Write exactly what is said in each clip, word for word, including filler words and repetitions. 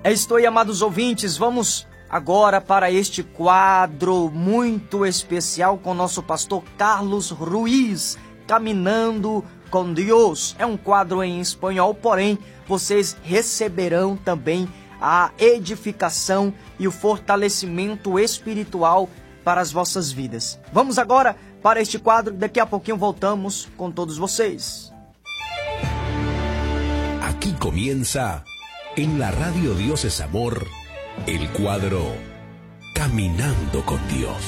É isso aí, amados ouvintes, vamos agora para este quadro muito especial com o nosso pastor Carlos Ruiz, Caminhando com Deus. É um quadro em espanhol, porém vocês receberão também a edificação e o fortalecimento espiritual para as vossas vidas. Vamos agora para este quadro, daqui a pouquinho voltamos com todos vocês. Aquí comienza, en la radio Dios es Amor, el cuadro Caminando con Dios.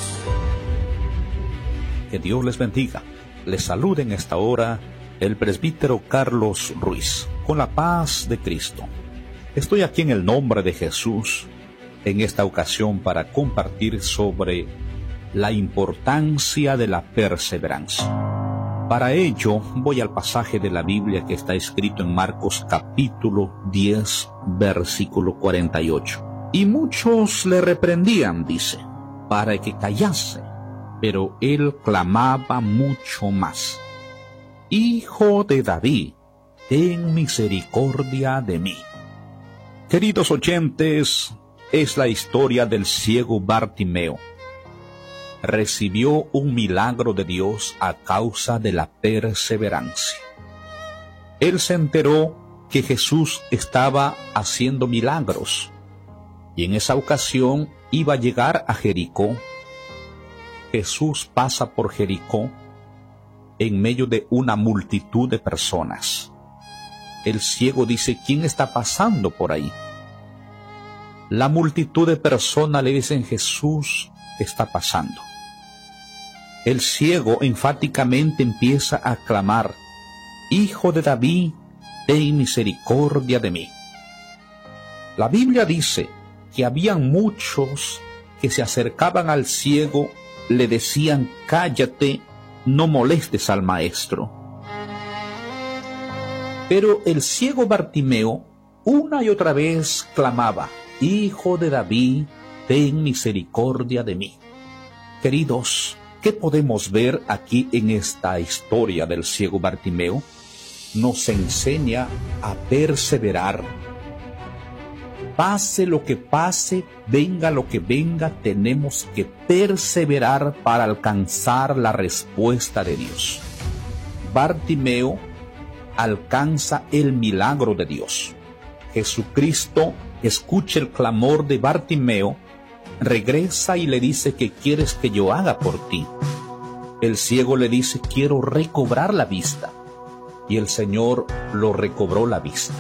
Que Dios les bendiga. Les saluda en esta hora el presbítero Carlos Ruiz, con la paz de Cristo. Estoy aquí en el nombre de Jesús, en esta ocasión para compartir sobre la importancia de la perseverancia. Para ello, voy al pasaje de la Biblia que está escrito en Marcos capítulo diez, versículo cuarenta y ocho. Y muchos le reprendían, dice, para que callase, pero él clamaba mucho más: Hijo de David, ten misericordia de mí. Queridos oyentes, es la historia del ciego Bartimeo. Recibió un milagro de Dios a causa de la perseverancia. Él se enteró que Jesús estaba haciendo milagros, y en esa ocasión iba a llegar a Jericó. Jesús pasa por Jericó en medio de una multitud de personas. El ciego dice: ¿quién está pasando por ahí? La multitud de personas le dicen: Jesús está pasando. El ciego enfáticamente empieza a clamar: Hijo de David, ten misericordia de mí. La Biblia dice que habían muchos que se acercaban al ciego, le decían: cállate, no molestes al maestro. Pero el ciego Bartimeo una y otra vez clamaba: Hijo de David, ten misericordia de mí. Queridos, ¿qué podemos ver aquí en esta historia del ciego Bartimeo? Nos enseña a perseverar. Pase lo que pase, venga lo que venga, tenemos que perseverar para alcanzar la respuesta de Dios. Bartimeo alcanza el milagro de Dios. Jesucristo escucha el clamor de Bartimeo, regresa y le dice: ¿qué quieres que yo haga por ti? El ciego le dice: quiero recobrar la vista. Y el Señor lo recobró la vista.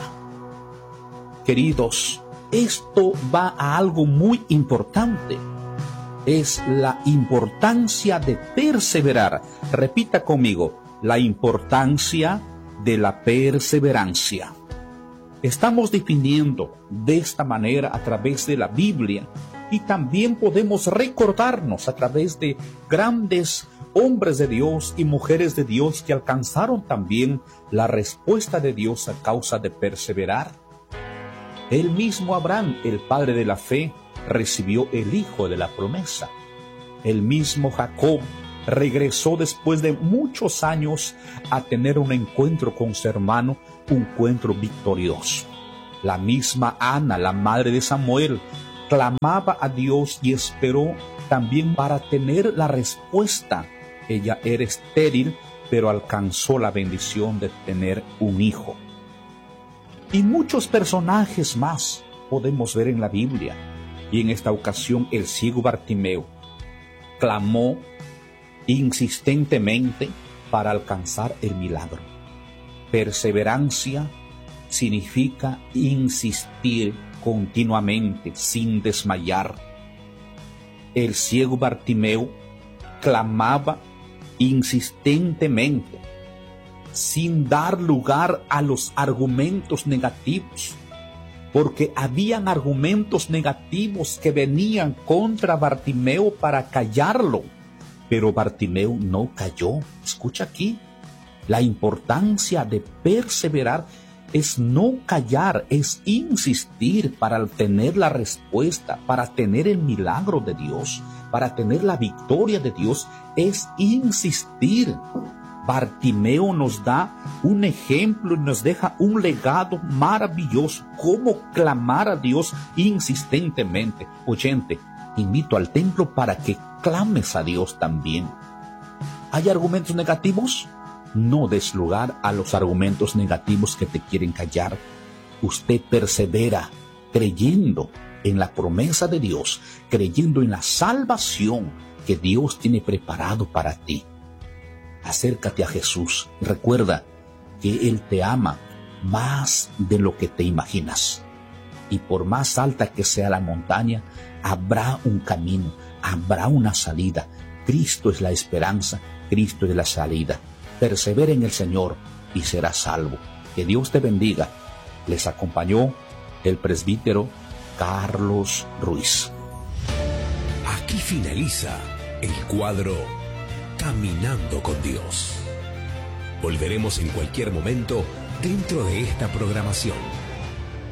Queridos, esto va a algo muy importante. Es la importancia de perseverar. Repita conmigo: la importancia de la perseverancia. Estamos definiendo de esta manera a través de la Biblia, y también podemos recordarnos a través de grandes hombres de Dios y mujeres de Dios que alcanzaron también la respuesta de Dios a causa de perseverar. El mismo Abraham, el padre de la fe, recibió el hijo de la promesa. El mismo Jacob regresó después de muchos años a tener un encuentro con su hermano, un encuentro victorioso. La misma Ana, la madre de Samuel, clamaba a Dios y esperó también para tener la respuesta. Ella era estéril, pero alcanzó la bendición de tener un hijo. Y muchos personajes más podemos ver en la Biblia. Y en esta ocasión el ciego Bartimeo clamó insistentemente para alcanzar el milagro. Perseverancia significa insistir continuamente sin desmayar. El ciego Bartimeo clamaba insistentemente, sin dar lugar a los argumentos negativos, porque habían argumentos negativos que venían contra Bartimeo para callarlo. Pero Bartimeo no cayó. Escucha aquí, la importancia de perseverar es no callar, es insistir para tener la respuesta, para tener el milagro de Dios, para tener la victoria de Dios, es insistir. Bartimeo nos da un ejemplo y nos deja un legado maravilloso, cómo clamar a Dios insistentemente. Oyente, te invito al templo para que clames a Dios también. ¿Hay argumentos negativos? No des lugar a los argumentos negativos que te quieren callar. Usted persevera creyendo en la promesa de Dios, creyendo en la salvación que Dios tiene preparado para ti. Acércate a Jesús. Recuerda que Él te ama más de lo que te imaginas. Y por más alta que sea la montaña, habrá un camino, habrá una salida. Cristo es la esperanza, Cristo es la salida. Persevera en el Señor y serás salvo. Que Dios te bendiga. Les acompañó el presbítero Carlos Ruiz. Aquí finaliza el cuadro Caminando con Dios. Volveremos en cualquier momento dentro de esta programación.